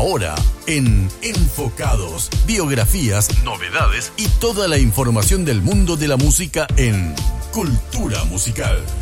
Ahora, en Enfocados, biografías, novedades y toda la información del mundo de la música en Cultura Musical.